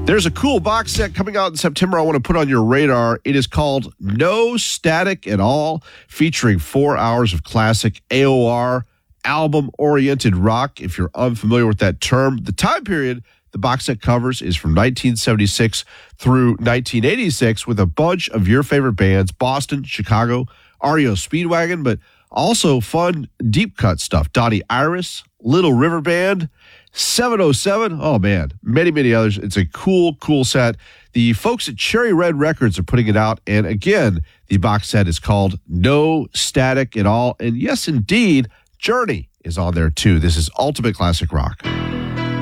There's a cool box set coming out in September I want to put on your radar. It is called No Static at All, featuring 4 hours of classic AOR album-oriented rock. If you're unfamiliar with that term, the time period the box set covers is from 1976 through 1986 with a bunch of your favorite bands, Boston, Chicago, REO Speedwagon, but also fun deep cut stuff. Donnie Iris, Little River Band, 707. Oh, man. Many, many others. It's a cool, cool set. The folks at Cherry Red Records are putting it out. And again, the box set is called No Static at All. And yes, indeed, Journey is on there too. This is Ultimate Classic Rock.